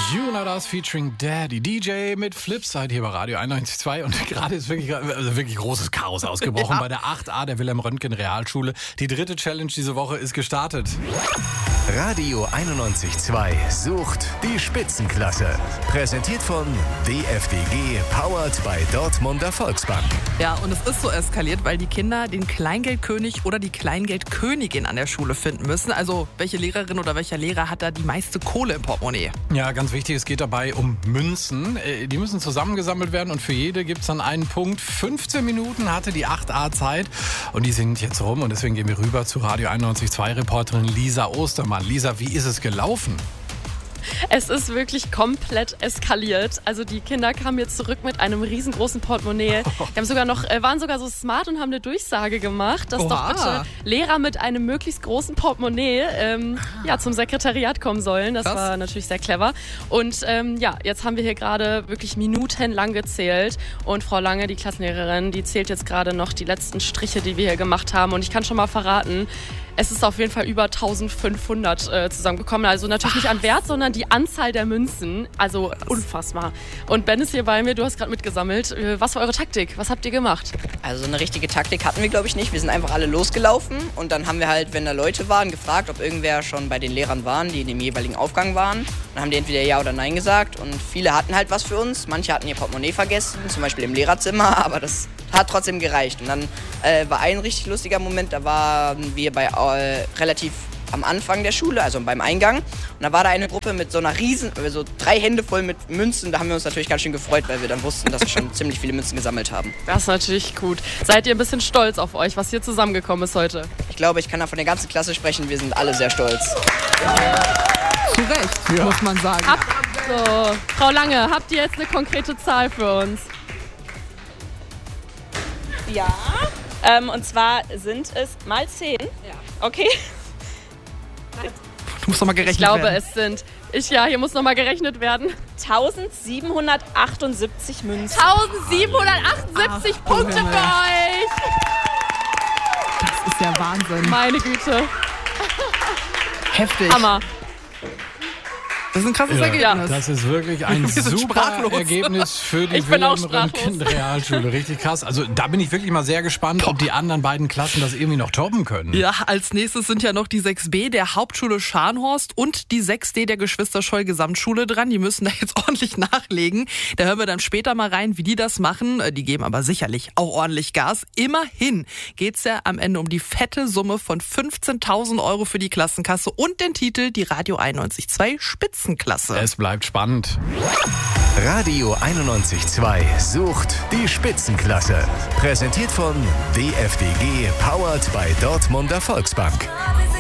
Jonas featuring Daddy DJ mit Flipside hier bei Radio 91.2 und gerade ist wirklich großes Chaos ausgebrochen bei der 8a der Wilhelm-Röntgen-Realschule. Die dritte Challenge diese Woche ist gestartet. Radio 91.2 sucht die Spitzenklasse. Präsentiert von DFDG, powered by Dortmunder Volksbank. Ja, und es ist so eskaliert, weil die Kinder den Kleingeldkönig oder die Kleingeldkönigin an der Schule finden müssen. Also welche Lehrerin oder welcher Lehrer hat da die meiste Kohle im Portemonnaie? Ja, ganz wichtig, es geht dabei um Münzen. Die müssen zusammengesammelt werden und für jede gibt es dann einen Punkt. 15 Minuten hatte die 8a Zeit und die sind jetzt rum und deswegen gehen wir rüber zu Radio 91.2 Reporterin Lisa Ostermann. Lisa, wie ist es gelaufen? Es ist wirklich komplett eskaliert. Also die Kinder kamen jetzt zurück mit einem riesengroßen Portemonnaie. Die haben waren sogar so smart und haben eine Durchsage gemacht, dass doch bitte Lehrer mit einem möglichst großen Portemonnaie zum Sekretariat kommen sollen. Das war natürlich sehr clever. Und jetzt haben wir hier gerade wirklich minutenlang gezählt. Und Frau Lange, die Klassenlehrerin, die zählt jetzt gerade noch die letzten Striche, die wir hier gemacht haben. Und ich kann schon mal verraten, es ist auf jeden Fall über 1500 zusammengekommen. Also natürlich nicht an Wert, sondern die Anzahl der Münzen. Also unfassbar. Und Ben ist hier bei mir, du hast gerade mitgesammelt. Was war eure Taktik? Was habt ihr gemacht? Also eine richtige Taktik hatten wir, glaube ich, nicht. Wir sind einfach alle losgelaufen und dann haben wir halt, wenn da Leute waren, gefragt, ob irgendwer schon bei den Lehrern waren, die in dem jeweiligen Aufgang waren. Dann haben die entweder Ja oder Nein gesagt und viele hatten halt was für uns. Manche hatten ihr Portemonnaie vergessen, zum Beispiel im Lehrerzimmer, aber das hat trotzdem gereicht. Und dann war ein richtig lustiger Moment, da waren wir bei relativ am Anfang der Schule, also beim Eingang. Und da war da eine Gruppe mit so einer so 3 Hände voll mit Münzen. Da haben wir uns natürlich ganz schön gefreut, weil wir dann wussten, dass wir schon ziemlich viele Münzen gesammelt haben. Das ist natürlich gut. Seid ihr ein bisschen stolz auf euch, was hier zusammengekommen ist heute? Ich glaube, ich kann da von der ganzen Klasse sprechen. Wir sind alle sehr stolz. Zu Recht, muss man sagen. Frau Lange, habt ihr jetzt eine konkrete Zahl für uns? Ja, und zwar sind es mal 10. Ja. Okay. Du musst nochmal gerechnet werden. Ich glaube, hier muss nochmal gerechnet werden. 1778 Münzen. 1778 Punkte für euch. Das ist ja Wahnsinn. Meine Güte. Heftig. Hammer. Das ist ein krasses Ergebnis. Das ist wirklich ein super Ergebnis für die Wilhelm-Röntgen-Realschule. Richtig krass. Also da bin ich wirklich mal sehr gespannt, ob die anderen beiden Klassen das irgendwie noch toppen können. Ja, als nächstes sind ja noch die 6b der Hauptschule Scharnhorst und die 6d der Geschwister-Scholl Gesamtschule dran. Die müssen da jetzt ordentlich nachlegen. Da hören wir dann später mal rein, wie die das machen. Die geben aber sicherlich auch ordentlich Gas. Immerhin geht's ja am Ende um die fette Summe von 15.000 € für die Klassenkasse und den Titel die Radio 91.2 Spitzenklasse. Es bleibt spannend. Radio 91.2 sucht die Spitzenklasse. Präsentiert von DFDG, powered by Dortmunder Volksbank.